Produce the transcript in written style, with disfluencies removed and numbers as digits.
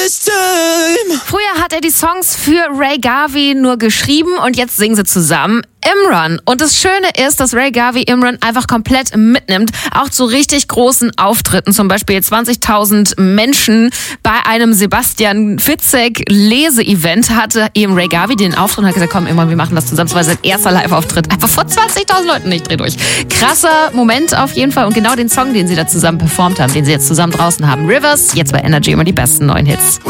this time. Früher hat er die Songs für Ray Garvey nur geschrieben und jetzt singen sie zusammen Imran. Und das Schöne ist, dass Ray Garvey Imran einfach komplett mitnimmt, auch zu richtig großen Auftritten, zum Beispiel 20.000 Menschen bei einem Sebastian Fitzek Lese-Event hatte eben Ray Garvey den Auftritt und hat gesagt, komm Imran, wir machen das zusammen. Das war sein erster Live-Auftritt, einfach vor 20.000 Leuten, ich dreh durch. Krasser Moment auf jeden Fall und genau den Song, den sie da zusammen performt haben, den sie jetzt zusammen draußen haben. Rivers, jetzt bei Energy immer die besten neuen Hits.